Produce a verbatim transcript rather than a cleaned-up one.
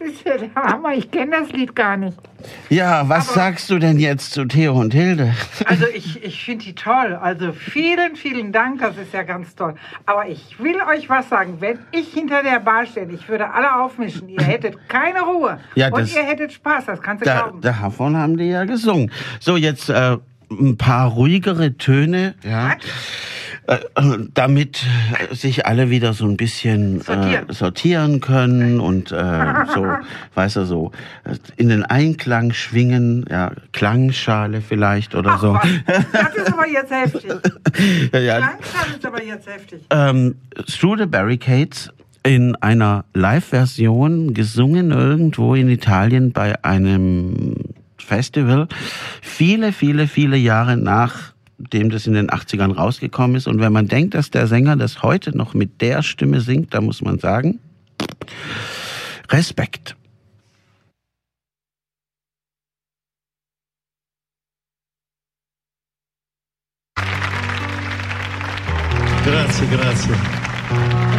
ist ja der Hammer. Ich kenne das Lied gar nicht. Ja, was Aber sagst du denn jetzt zu Theo und Hilde? Also ich, ich finde die toll. Also vielen, vielen Dank. Das ist ja ganz toll. Aber ich will euch was sagen. Wenn ich hinter der Bar stehe, ich würde alle aufmischen. Ihr hättet keine Ruhe. Ja, und das, ihr hättet Spaß. Das kannst du da, glauben. davon haben die ja gesungen. So, jetzt äh, ein paar ruhigere Töne. Ja. Äh, damit sich alle wieder so ein bisschen sortieren, äh, sortieren können und äh, so, weißt du, so in den Einklang schwingen, ja, Klangschale vielleicht oder Ach, so. Was? Das ist aber jetzt heftig. ja, ja. Klangschale ist aber jetzt heftig. Ähm, Through the Barricades in einer Live-Version, gesungen irgendwo in Italien bei einem Festival, viele, viele, viele Jahre nach dem das in den achtzigern rausgekommen ist. Und wenn man denkt, dass der Sänger das heute noch mit der Stimme singt, da muss man sagen, Respekt. Grazie, grazie.